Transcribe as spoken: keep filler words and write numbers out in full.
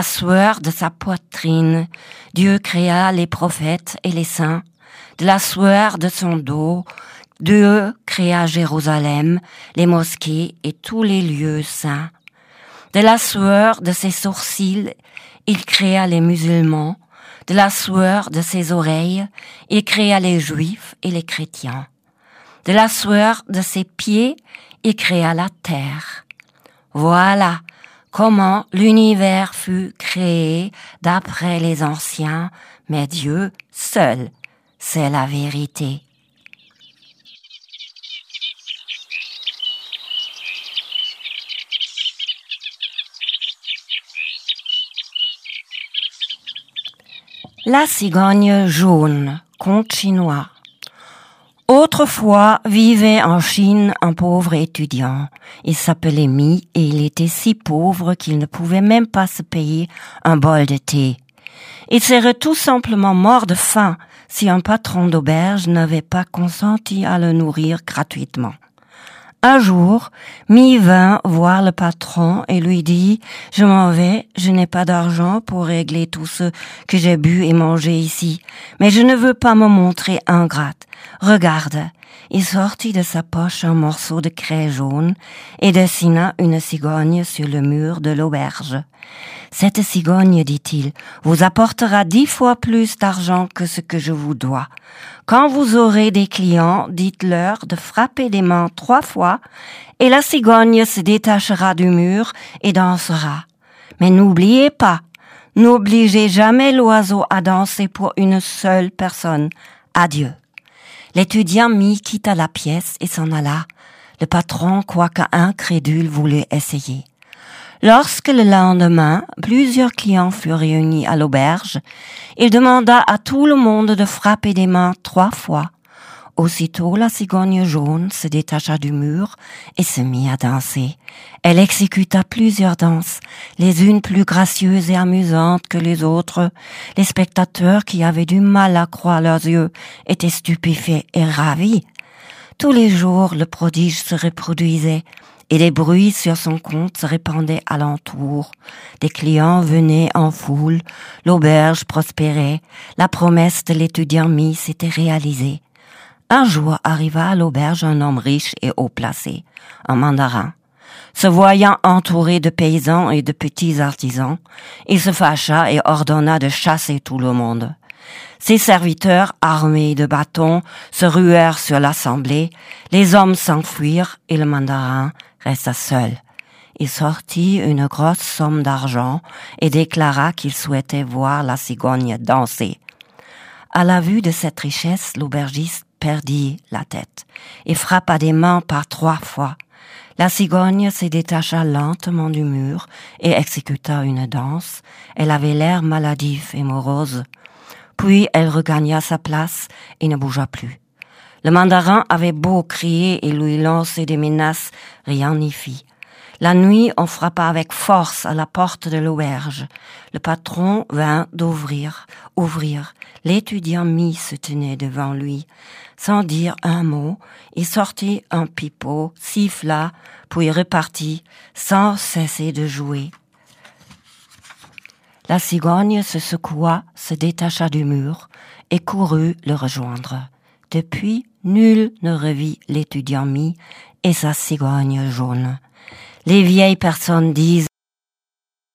la sueur de sa poitrine, Dieu créa les prophètes et les saints. De la sueur de son dos, Dieu créa Jérusalem, les mosquées et tous les lieux saints. De la sueur de ses sourcils, il créa les musulmans. De la sueur de ses oreilles, il créa les juifs et les chrétiens. De la sueur de ses pieds, il créa la terre. Voilà comment l'univers fut créé d'après les anciens, mais Dieu seul, c'est la vérité. La cigogne jaune, conte chinois. Autrefois vivait en Chine un pauvre étudiant. Il s'appelait Mi et il était si pauvre qu'il ne pouvait même pas se payer un bol de thé. Il serait tout simplement mort de faim si un patron d'auberge n'avait pas consenti à le nourrir gratuitement. Un jour, Mi vint voir le patron et lui dit « Je m'en vais, je n'ai pas d'argent pour régler tout ce que j'ai bu et mangé ici, mais je ne veux pas me montrer ingrate. Regarde !» Il sortit de sa poche un morceau de craie jaune et dessina une cigogne sur le mur de l'auberge. « Cette cigogne, dit-il, vous apportera dix fois plus d'argent que ce que je vous dois. Quand vous aurez des clients, dites-leur de frapper des mains trois fois et la cigogne se détachera du mur et dansera. Mais n'oubliez pas, n'obligez jamais l'oiseau à danser pour une seule personne. Adieu. » L'étudiant Mi quitta la pièce et s'en alla. Le patron, quoique incrédule, voulut essayer. Lorsque le lendemain, plusieurs clients furent réunis à l'auberge, il demanda à tout le monde de frapper des mains trois fois. Aussitôt, la cigogne jaune se détacha du mur et se mit à danser. Elle exécuta plusieurs danses, les unes plus gracieuses et amusantes que les autres. Les spectateurs, qui avaient du mal à croire leurs yeux, étaient stupéfaits et ravis. Tous les jours, le prodige se reproduisait et les bruits sur son compte se répandaient alentour. Des clients venaient en foule, l'auberge prospérait, la promesse de l'étudiant Mi s'était réalisée. Un jour arriva à l'auberge un homme riche et haut placé, un mandarin. Se voyant entouré de paysans et de petits artisans, il se fâcha et ordonna de chasser tout le monde. Ses serviteurs, armés de bâtons, se ruèrent sur l'assemblée, les hommes s'enfuirent et le mandarin resta seul. Il sortit une grosse somme d'argent et déclara qu'il souhaitait voir la cigogne danser. À la vue de cette richesse, l'aubergiste perdit la tête et frappa des mains par trois fois. La cigogne se détacha lentement du mur et exécuta une danse. Elle avait l'air maladif et morose. Puis elle regagna sa place et ne bougea plus. Le mandarin avait beau crier et lui lancer des menaces, rien n'y fit. La nuit, on frappa avec force à la porte de l'auberge. Le patron vint d'ouvrir, ouvrir. L'étudiant Mi se tenait devant lui. Sans dire un mot, il sortit un pipeau, siffla, puis repartit, sans cesser de jouer. La cigogne se secoua, se détacha du mur et courut le rejoindre. Depuis, nul ne revit l'étudiant Mi et sa cigogne jaune. Les vieilles personnes disent